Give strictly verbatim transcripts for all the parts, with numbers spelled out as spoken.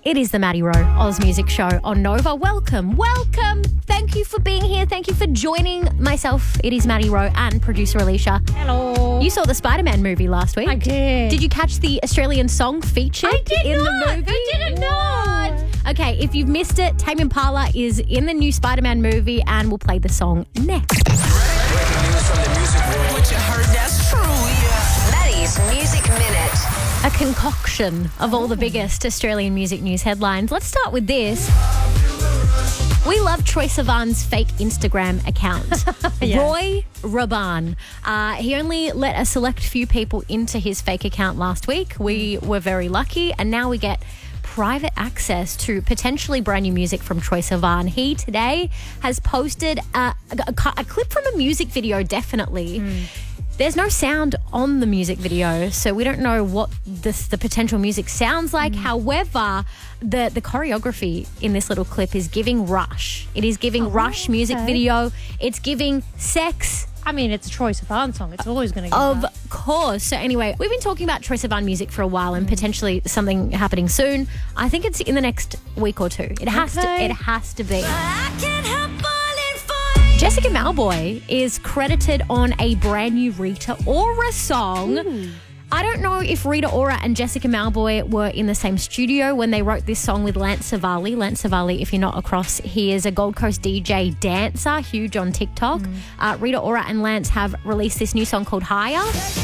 It is the Maddie Rowe Oz Music Show on Nova. Welcome, welcome. Thank you for being here. Thank you for joining myself. It is Maddie Rowe and producer Alicia. Hello. You saw the Spider-Man movie last week. I did. Did you catch the Australian song featured I did in not. the movie? I did not. Okay, if you've missed it, Tame Impala is in the new Spider-Man movie and we'll play the song next. Breaking news from the music world. What you heard, that's true, yeah. Maddie's Music Minute. A concoction of all the biggest Australian music news headlines. Let's start with this. We love Troye Sivan's fake Instagram account. Yeah. Roy Raban. Uh, he only let a select few people into his fake account last week. We were very lucky, and now we get private access to potentially brand new music from Troye Sivan. He today has posted a, a, a clip from a music video, definitely. Mm. There's no sound on the music video, so we don't know what this, the potential music sounds like. Mm. However, the, the choreography in this little clip is giving Rush. It is giving oh, Rush music okay. video. It's giving sex. I mean, it's a Troye Sivan song. It's always going to give Of that. course. So anyway, we've been talking about Troye Sivan music for a while and mm. potentially something happening soon. I think it's in the next week or two. It has okay. to. It has to be. I can't help falling for you. Jessica Mauboy is credited on a brand new Rita Ora song. Ooh. I don't know if Rita Ora and Jessica Mauboy were in the same studio when they wrote this song with Lance Savali. Lance Savali, if you're not across, he is a Gold Coast D J dancer, huge on TikTok. Mm. Uh, Rita Ora and Lance have released this new song called Higher.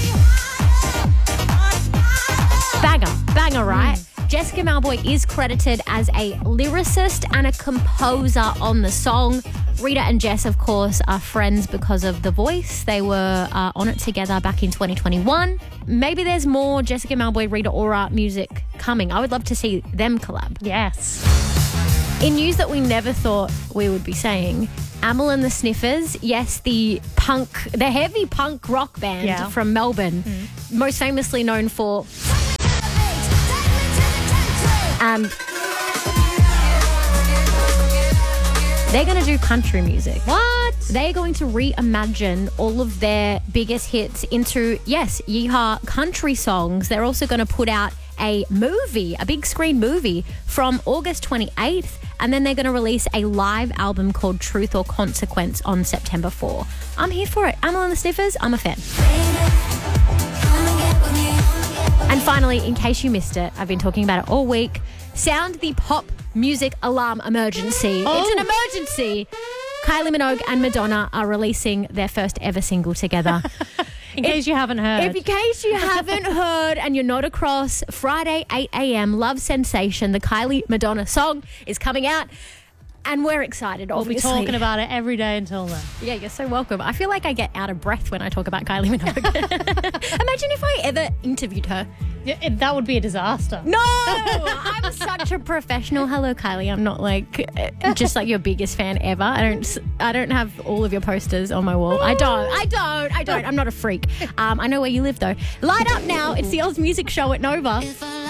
Banger, banger, right? Mm. Jessica Mauboy is credited as a lyricist and a composer on the song. Rita and Jess, of course, are friends because of The Voice. They were uh, on it together back in twenty twenty-one. Maybe there's more Jessica Mauboy, Rita Ora music coming. I would love to see them collab. Yes. In news that we never thought we would be saying, Amyl and the Sniffers, yes, the punk, the heavy punk rock band yeah. from Melbourne, mm. most famously known for... Um, they're going to do country music. What? They're going to reimagine all of their biggest hits into, yes, yeehaw country songs. They're also going to put out a movie, a big screen movie from August twenty-eighth. And then they're going to release a live album called Truth or Consequence on September fourth. I'm here for it. Amyl and the Sniffers, I'm a fan. And finally, in case you missed it, I've been talking about it all week. Sound the pop music alarm emergency. Oh. It's an emergency. Kylie Minogue and Madonna are releasing their first ever single together. In case you haven't heard. If in case you haven't heard and you're not across, Friday, eight a.m, Love Sensation, the Kylie Madonna song is coming out. And we're excited, We'll obviously. be talking about it every day until then. Yeah, you're so welcome. I feel like I get out of breath when I talk about Kylie Minogue. Imagine if I ever interviewed her. Yeah, it, that would be a disaster. No! I'm such a professional. Hello, Kylie. I'm not like just like your biggest fan ever. I don't I don't have all of your posters on my wall. I don't. I don't. I don't. I'm not a freak. Um, I know where you live, though. Light up now. It's the Oz Music Show at Nova.